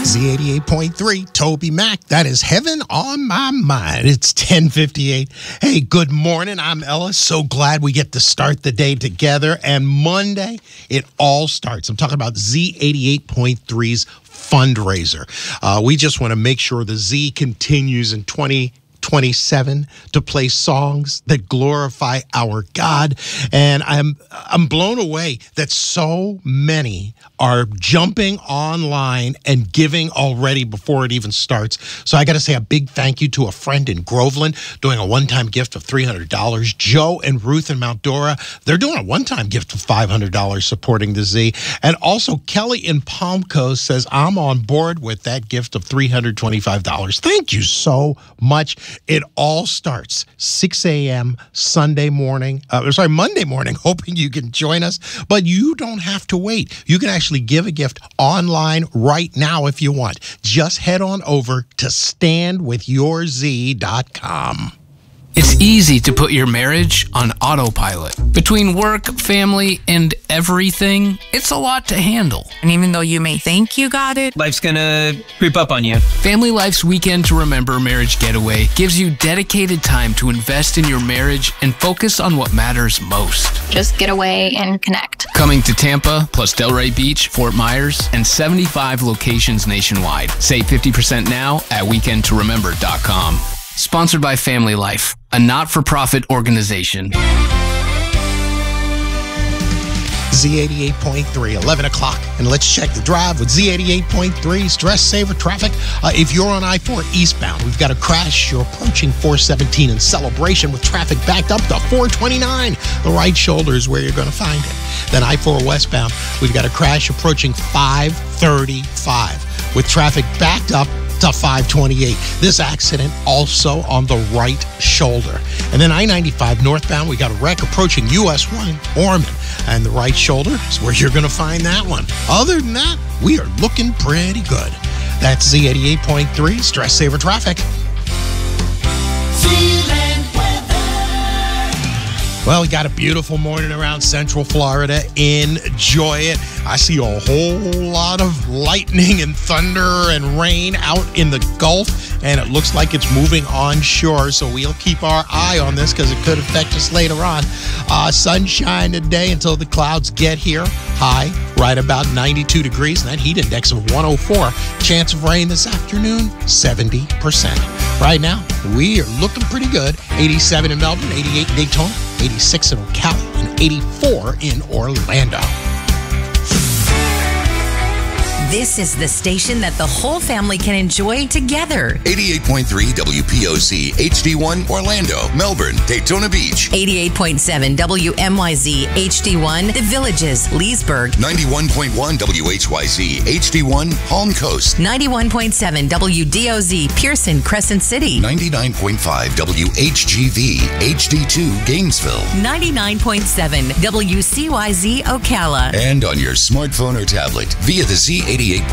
Z88.3, Toby Mac. That is Heaven on My Mind. It's 10:58. Hey, good morning. I'm Ellis. So glad we get to start the day together. And Monday, it all starts. I'm talking about Z88.3's fundraiser. We just want to make sure the Z continues in 2027 to play songs that glorify our God. And I'm blown away that so many are jumping online and giving already before it even starts. So I got to say a big thank you to a friend in Groveland doing a one-time gift of $300. Joe and Ruth in Mount Dora, they're doing a one-time gift of $500 supporting the Z. And also Kelly in Palm Coast says, I'm on board with that gift of $325. Thank you so much. It all starts 6 a.m. Monday morning, hoping you can join us. But you don't have to wait. You can actually give a gift online right now if you want. Just head on over to standwithyourz.com. It's easy to put your marriage on autopilot. Between work, family, and everything, it's a lot to handle. And even though you may think you got it, life's gonna creep up on you. Family Life's Weekend to Remember Marriage Getaway gives you dedicated time to invest in your marriage and focus on what matters most. Just get away and connect. Coming to Tampa, plus Delray Beach, Fort Myers, and 75 locations nationwide. Save 50% now at weekendtoremember.com. Sponsored by Family Life, a not-for-profit organization. Z88.3, 11 o'clock, and let's check the drive with Z88.3 Stress Saver Traffic. If you're on I-4 eastbound, we've got a crash. You're approaching 417 in Celebration with traffic backed up to 429. The right shoulder is where you're going to find it. Then I-4 westbound, we've got a crash approaching 535 with traffic backed up to 528. This accident also on the right shoulder. And then I-95 northbound, we got a wreck approaching US 1 Ormond. And the right shoulder is where you're going to find that one. Other than that, we are looking pretty good. That's Z88.3 Stress Saver Traffic. Well, we got a beautiful morning around Central Florida. Enjoy it. I see a whole lot of lightning and thunder and rain out in the Gulf, and it looks like it's moving onshore, so we'll keep our eye on this because it could affect us later on. Sunshine today until the clouds get here. High right about 92 degrees, and that heat index of 104. Chance of rain this afternoon, 70%. Right now, we are looking pretty good. 87 in Melbourne, 88 in Daytona, 86 in Ocala, and 84 in Orlando. This is the station that the whole family can enjoy together. 88.3 WPOC HD1 Orlando, Melbourne, Daytona Beach. 88.7 WMYZ HD1 The Villages, Leesburg. 91.1 WHYZ HD1 Palm Coast. 91.7 WDOZ Pearson, Crescent City. 99.5 WHGV HD2 Gainesville. 99.7 WCYZ Ocala. And on your smartphone or tablet via the Z88